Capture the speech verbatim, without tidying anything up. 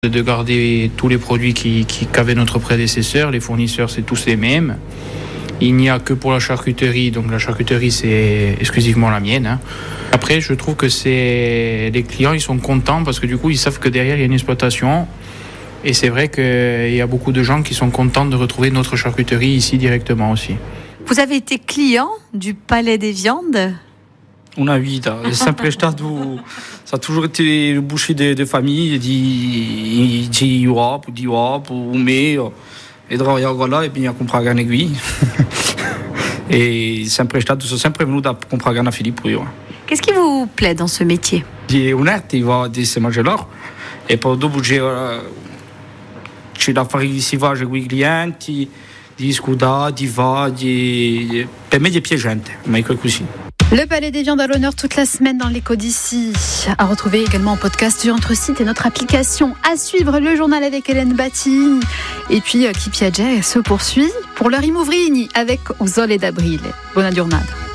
de garder tous les produits qui, qui, qu'avaient notre prédécesseur. Les fournisseurs, c'est tous les mêmes. Il n'y a que pour la charcuterie, donc la charcuterie, c'est exclusivement la mienne. Hein. Après, je trouve que c'est les clients, ils sont contents parce que du coup, ils savent que derrière, il y a une exploitation. Et c'est vrai qu'il y a beaucoup de gens qui sont contents de retrouver notre charcuterie ici directement aussi. Vous avez été client du Palais des Viandes ? Una vida, è sempre stato, ça a toujours été le boucher de, de famille di, di Europe, di Europe, mais e trabalhava là e vinha comprar carne qui. E sempre stato, sono sempre venuto a comprare carne a Filippo io. Qu'est-ce qui vous plaît dans ce métier ? Di onesto, va di se mangiare e poi dopo c'è, c'è da fare si va con i clienti, di scudare, di va, di, per me è piacente, ma è così. Le Palais des Viandes à l'honneur toute la semaine dans l'Écho d'ici. À retrouver également en podcast sur notre site et notre application. À suivre le journal avec Hélène Batti. Et puis Chi Piaget se poursuit pour l'heure Imouvrini avec Usole d'Abrile. Buona giornata.